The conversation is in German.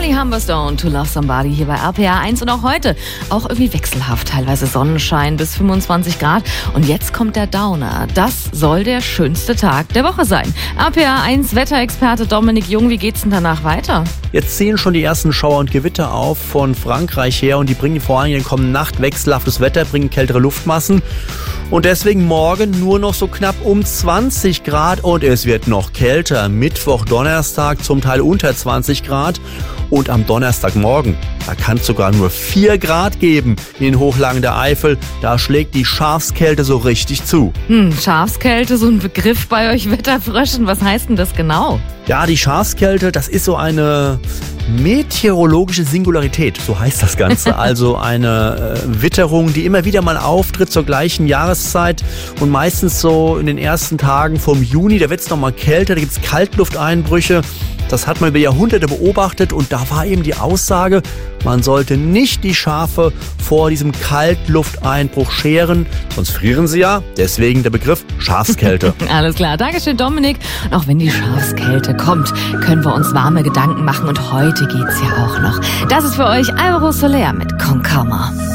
Honey Humberstone, To Love Somebody hier bei RPA 1 und auch heute auch irgendwie wechselhaft, teilweise Sonnenschein bis 25 Grad und jetzt kommt der Downer. Das soll der schönste Tag der Woche sein. RPA 1 Wetterexperte Dominik Jung, wie geht's denn danach weiter? Jetzt ziehen schon die ersten Schauer und Gewitter auf von Frankreich her und die bringen vor allem in der kommenden Nacht wechselhaftes Wetter, bringen kältere Luftmassen. Und deswegen morgen nur noch so knapp um 20 Grad und es wird noch kälter. Mittwoch, Donnerstag zum Teil unter 20 Grad und am Donnerstagmorgen, da kann es sogar nur 4 Grad geben in den Hochlagen der Eifel. Da schlägt die Schafskälte so richtig zu. Schafskälte, so ein Begriff bei euch Wetterfröschen. Was heißt denn das genau? Ja, die Schafskälte, das ist so eine meteorologische Singularität, so heißt das Ganze. Also eine Witterung, die immer wieder mal auftritt zur gleichen Jahreszeit und meistens so in den ersten Tagen vom Juni. Da wird es nochmal kälter, da gibt es Kaltlufteinbrüche. Das hat man über Jahrhunderte beobachtet und da war eben die Aussage, man sollte nicht die Schafe vor diesem Kaltlufteinbruch scheren, sonst frieren sie ja. Deswegen der Begriff Schafskälte. Alles klar, Dankeschön Dominik. Und auch wenn die Schafskälte kommt, können wir uns warme Gedanken machen und heute geht's ja auch noch. Das ist für euch Alvaro Soler mit Con Calma.